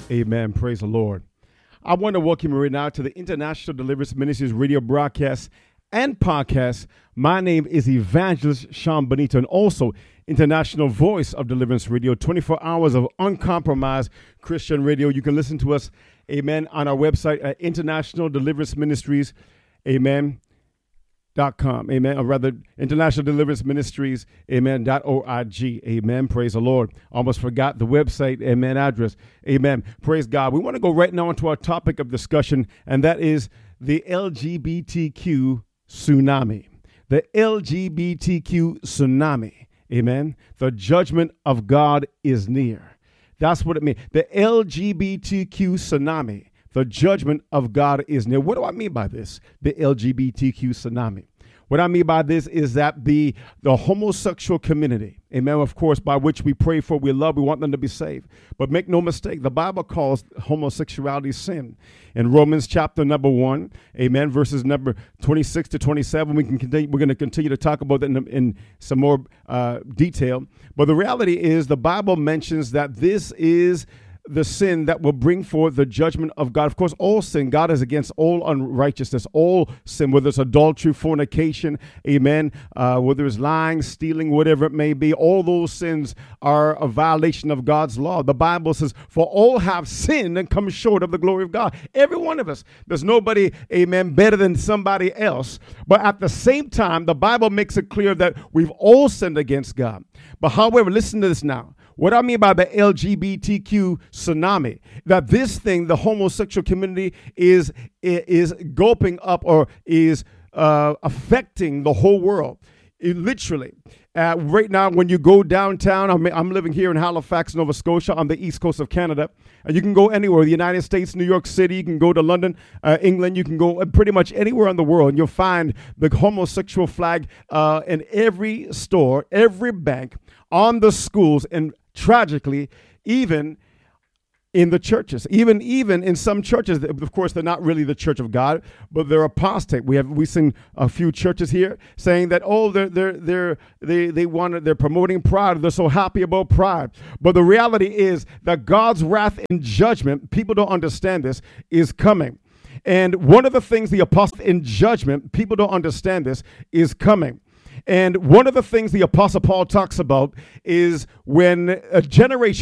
Amen. Praise the Lord. I want to welcome you right now to the International Deliverance Ministries radio broadcast and podcast. My name is Evangelist Sean Benito, and also International Voice of Deliverance Radio, 24 hours of uncompromised Christian radio. You can listen to us, amen, on our website at International Deliverance Ministries, amen, .com, amen, or rather International Deliverance Ministries, amen, .org, amen, praise the Lord. Almost forgot the website, amen, address, amen, praise God. We want to go right now into our topic of discussion, and that is the LGBTQ tsunami. The LGBTQ tsunami, amen. The judgment of God is near. That's what it means. The LGBTQ tsunami. The judgment of God is near. What do I mean by this? The LGBTQ tsunami. What I mean by this is that the homosexual community, amen, of course, by which we pray for, we love, we want them to be saved. But make no mistake, the Bible calls homosexuality sin. In Romans chapter number 1, amen, verses number 26 to 27, we're going to continue to talk about that in some more detail. But the reality is the Bible mentions that this is the sin that will bring forth the judgment of God. Of course, all sin, God is against all unrighteousness, all sin, whether it's adultery, fornication, amen, whether it's lying, stealing, whatever it may be, all those sins are a violation of God's law. The Bible says, for all have sinned and come short of the glory of God. Every one of us. There's nobody, amen, better than somebody else. But at the same time, the Bible makes it clear that we've all sinned against God. But however, listen to this now. What I mean by the LGBTQ tsunami, that this thing, the homosexual community is gulping up or is affecting the whole world. Literally. Right now, when you go downtown, I'm living here in Halifax, Nova Scotia, on the east coast of Canada, and you can go anywhere, the United States, New York City, you can go to London, England, you can go pretty much anywhere in the world, and you'll find the homosexual flag in every store, every bank, on the schools, and tragically, even in the churches, even in some churches, of course, they're not really the church of God, but they're apostate. We've seen a few churches here saying that, oh, they're promoting pride. They're so happy about pride. But the reality is that God's wrath and judgment, people don't understand this, is coming. And one of the things the apostle in judgment, people don't understand this, is coming. And one of the things the Apostle Paul talks about is when a generation